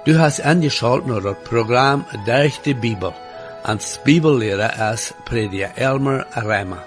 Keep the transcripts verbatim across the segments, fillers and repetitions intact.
Du hast angeschaltet naar het programma Durch die Bibel. Als Bibellehrer is prediker Elmer Reimer.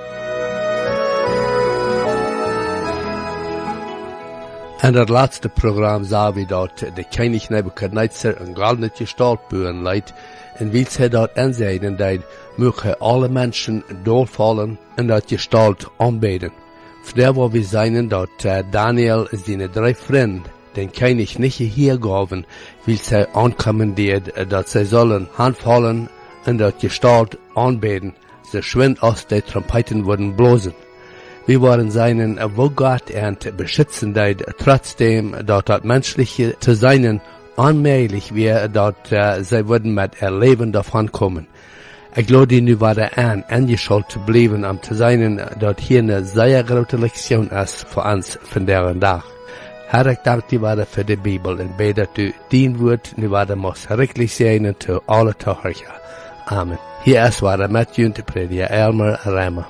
In het laatste programma zagen we dat de koning Nebukadnezar een gouden gestalt boven leidt, en wie ze dat aanzeiden, dat mogen alle mensen doorvallen en dat gestalt aanbeden. Vandaar waar we zijn dat uh, Daniel zijn drie vrienden den koning niet hier gaven, wie ze aankommandeerd dat zij zullen aanvallen en dat gestalt aanbeden, ze schwind als de trompeten worden blozen. Wir waren seinen Wohlgott und beschützen, trotzdem, dass das Menschliche zu seinen unmöglich wäre, dass uh, sie würden mit Erleben davon kommen. Ich glaube, nu war der an, angeschaut zu bleiben, um zu sein, dass hier eine sehr große Lektion ist für uns von deren Tag. Herr, ich danke dir für die Bibel und bete, dass du dein Wort nu war muss richtig sein zu alle Töchter. Amen. Hier ist war der Matthew und Prediger Elmer Reimer.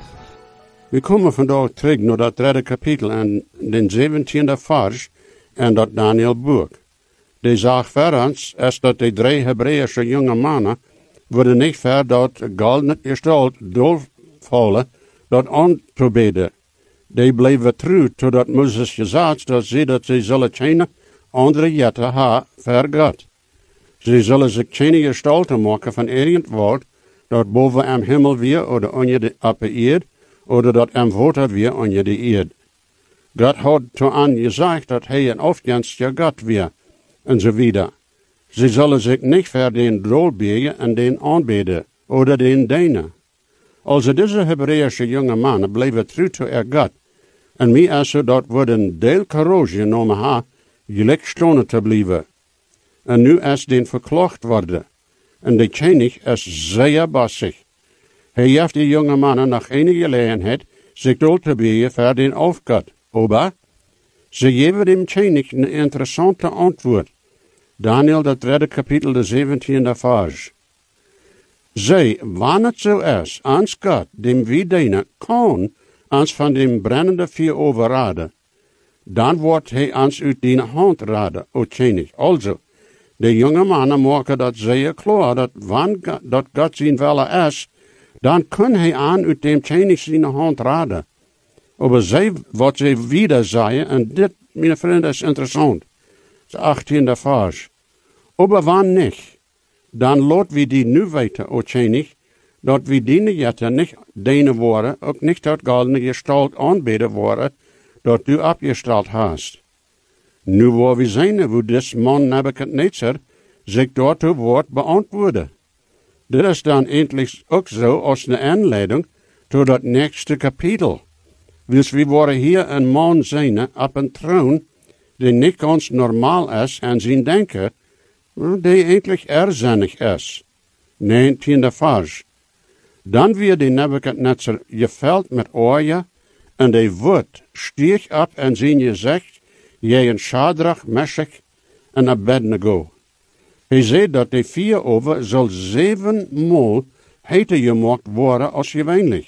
We komen vandaag terug naar dat derde kapitel en den zeventiende vers en dat Daniel boek. De zaak voor ons is dat de drie Hebreeuwse jonge mannen worden niet ver dat gouden gestalt doorvallen, dat aanproberen. Die bleven trouw totdat Mozes gezegd dat ze dat ze zullen geen andere jetten ha voor God. Ze zullen zich geen gestalte maken van irgend woord dat boven am hemel weer of onder de aarde, oder dat am water weer onder de eerd. God had toen aan gezegd dat hij een afgenstige God weer, en zo wieder. Ze zullen zich niet voor den dolbegen en den aanbeden, oder den dienen. Also deze Hebreeuwse jonge mannen bleven trouw to er God, en mij als ze dat worden deel corrosie genomen ha, gelijk stonen te blijven. En nu is den verklacht worden, en de koning is zeer bassig. Hij heeft die jonge mannen nach enige gelegenheid zich dood te bieden voor den aufgott. Aber ze geven dem koning een interessante antwoord. Daniel, dat derde kapitel, de zeventiende vers. Zij, wanneer het zo is, ans God, dem wie dienen, kan ons van dem brennende vuur overraden, dan wordt hij ons uit die hand raden, o koning. Also, de jonge mannen maken dat zeer klaar, dat wanneer dat God zijn wille is, dan kan hij aan uit dem koning zijn hand raden. Maar zij, wat zij wieder zeggen, en dit, mijn vrienden, is interessant. De achttiende vers. Maar wanneer niet, dan laat we die nu weten, o koning, dat we die jetten niet dienen worden, ook niet dat gouden gestalt aanbeden worden, dat u opgesteld hast. Nu waar we zijn, wo des man Nebukadnezar zich daartoe wordt beantwoorden. Dit is dan eindelijk ook zo als een aanleiding tot dat nächste kapitel. Dus we worden hier een man zijn op een troon die niet ganz normaal is en zijn denken, die eigenlijk erzinnig is. negentiende vers. Dan weer de Nebukadnezar geveld met oorje en de woord stieg op en zijn gezicht, jij een Shadrach, Meshach en Abednego. Hij zei dat de vier over zal zevenmaal heter gemaakt worden als gewöhnlich.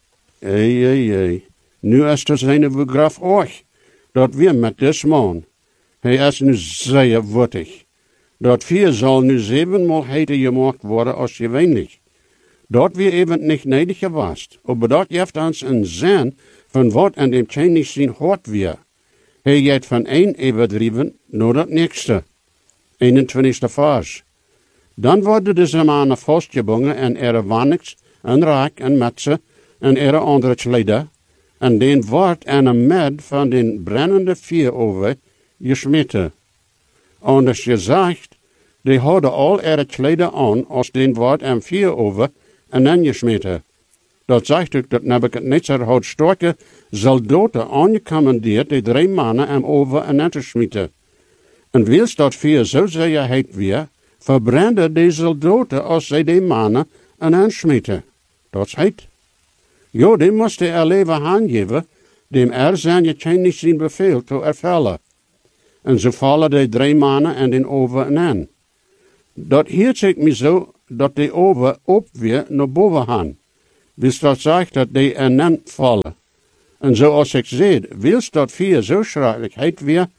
Ei, ei, ei. Nu is het zijn begraf ook, dat we met des man. Hij is nu zeer wuttig. Dat vier zal nu zevenmaal heter gemaakt worden als gewöhnlich. Dat we even niet nedig gewast. Maar dat heeft ons een zin van wat aan dem koning zijn hart weer. Hij gaat van een everdrieven naar dat nächste. eenentwintigste vers. Dan worden deze mannen vastgebonden en er wanniks en raak en metsen en er andere kleden, en den wordt aan een med van den brennende vuur over gesmeten. Anders gezegd, die hadden al er kleden aan als den wordt aan vuur over en dan gesmeten. Dat zegt ook dat Nebukadnezar had sterke soldaten aangecommandeerd die drie mannen hem over en aan te smeten. En wils dat vuur zo zeer heet weer, verbrandde de soldaten als zij de mannen en aansmeten. Dat is heet. Jo, die moesten er leven aangeven, dem er zijn koning zijn bevel te ervullen. En zo vallen de drie mannen en den over en aan. Dat hield zich me zo, dat de over op weer naar boven gaan. Wils dat zegt dat de en aan vallen. En zoals ik zei, wils dat vuur zo schrikkelijk heet weer,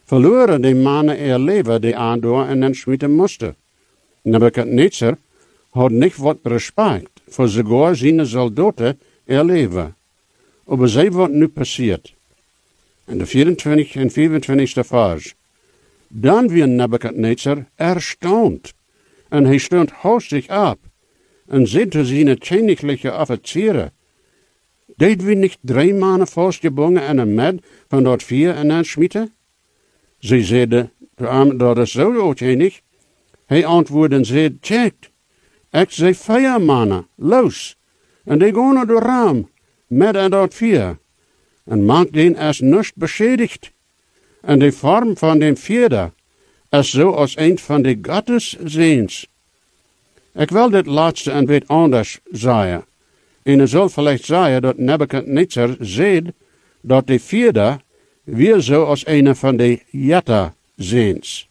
verloren die mannen ihr leven die aandoor en dan schmieten moesten. Nebuchadnezzar had niet wat respect voor sogar zijn soldaten ihr leven. Aber zij wat nu passiert. In de vierentwintigste en vierentwintigste vers. Dan weer Nebuchadnezzar erstaunt. En hij stond haustig op. En zei zu zijn königliche Offizieren: deed we niet drie mannen vastgebonden en een med van dat vier en dan schmieten? Zij zeiden, dat is zo, o koning. Hij antwoordde en zei, check, ik zei vier mannen, los. En die gaan naar de raam, met en dat vier. En maakt den als niets beschädigt. En de vorm van den vierde is zo als een van de gottesziens. Ik wil dit laatste een beetje anders zeggen. En je zult vielleicht zeggen dat Nebuchadnezzar zei dat de vierde weer zo als een van de Jetta-ziens.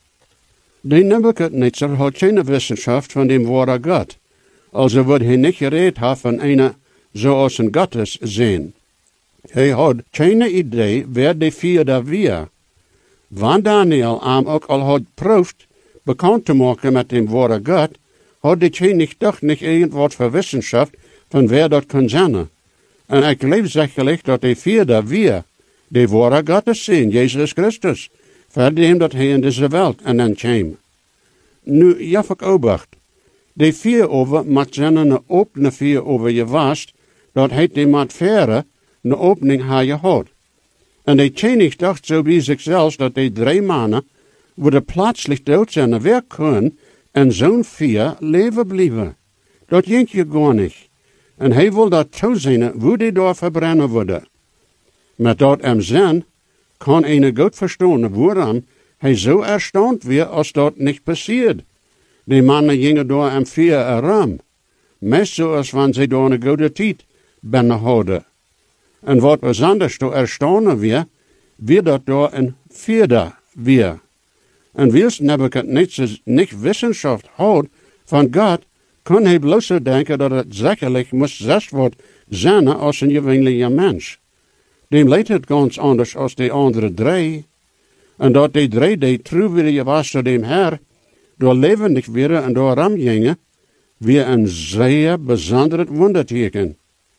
De Nebuchadnezzar had geen wetenschap van dem ware God. Also wordt hij niet gereed hebben van een zoals een gotteszin. Hij had geen idee wer de vierde weer. Wanneer Daniel hem ook al had proefd bekend te maken met dem ware God, had hij niet toch niet irgendwat voor wetenschap van wer dat kon zijn. En ik geloof zekerlijk dat de vierde weer de ware God is zijn, Jezus Christus, voor hem dat hij in deze wereld en dan kwam. Nu, jaf ik obacht, de vier over moet zijn een opene vier over je vast, dat hij de matfere een opening haar je had. En de tjenig dacht zo bij zichzelf dat de drie mannen worden plaatselijk dood zijn weer kunnen en zo'n vier leven blijven. Dat jink je gewoon niet. En hij wil dat toezien hoe die daar verbrennen worden. Met dat hem zijn, kan een goed verstaan waarom hij zo erstaunt weer als dat niet passiert. Die mannen gingen door hem vier erom. Meest zoals wanneer ze door een goede tijd binnenhouden. En wat besonders te erstaunen weer, weer dat door een vierde weer. En wils Nebuchadnezzar niet wetenschap houdt van God, kan hij bloos zo denken dat het zekerlijk moest zes wordt zijn als een gewöhnliche mens. Dem leed het ganz anders als de andere drie. En dat die drie die trouw weer was door dem Herr, door levendig weer en door ram gingen, weer een zeer bijzonder wonderteken.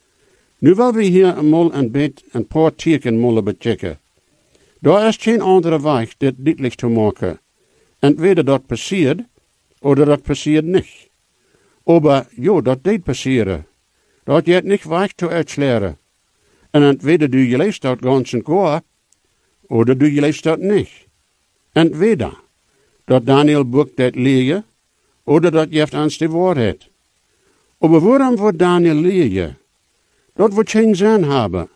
Nu wil we hier eenmaal een beetje een paar teken moeten bechecken. Daar is geen andere weg dit duidelijk te maken. Entweder dat passiert, of dat passiert niet. Aber jo, dat deed passieren. Dat je het niet weg te uitsleren. En entweder doe je leest dat ganz en koor, of doe je leest dat niet. Entweder dat Daniel boek dat leer, of dat je ans de waarheid. Aber waarom wordt Daniel leer? Dat wordt geen zin hebben.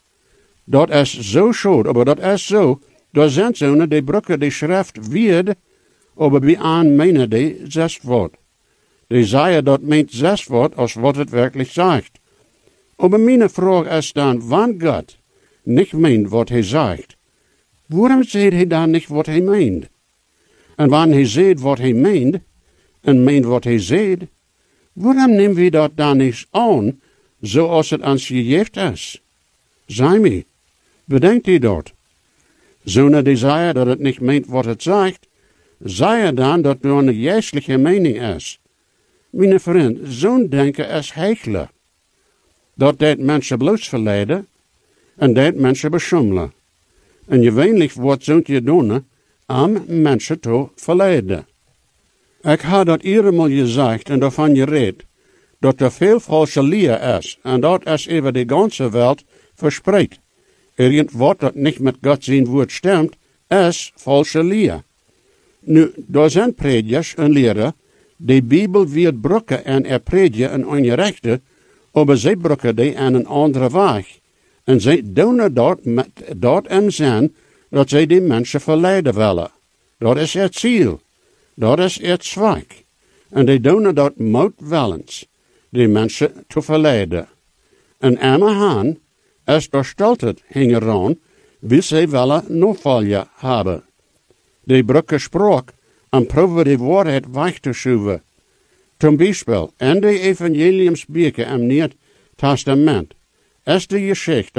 Dat is zo schoon, aber dat is zo. Dat zijn zonen die brukken de schrift weer, aber bij aan menen die zes wordt. Die zeggen dat meent zes wordt als wat het werkelijk zegt. Aber mijn vraag is dan, wanneer God niet meent wat hij zegt, waarom zegt hij dan niet wat hij meent? En wanneer hij zegt wat hij meent, en meent wat hij zegt, waarom nemen we dat dan niet aan, zoals het ons gegeven is? Zeg me, bedenkt u dat? Zonen die zeggen dat het niet meent wat het zegt, zeggen dan dat het een geestelijke mening is. Mijn vriend, zo'n denken is heilig. Dat deed mensen bloos verleiden en deed mensen beschummelen. En gewöhnlich wordt zo'n je doen om mensen te verleiden. Ik had dat eenmaal gezegd en daarvan gereed, dat er veel valse leer is en dat is over de ganze wereld verspreid. Irgendwat dat niet met God zijn woord stemt, is valse leer. Nu, daar zijn predikers en leren die Bibel weer brukken en er prediken en ongerechte, maar zij brukken die aan een andere weg. En zij doen dat met dat en zin dat zij die mensen verleiden willen. Dat is het ziel. Dat is het zwak. En die doen dat moedwillens, die mensen te verleiden. En Emma Haan is door steltet hingeraan, wie zij willen novalje hebben. Die brukken spraak en proeven de waarheid weg te schuiven. Zum Beispiel, in de evangeliumsbücher im Nieuw Testament ist die Geschichte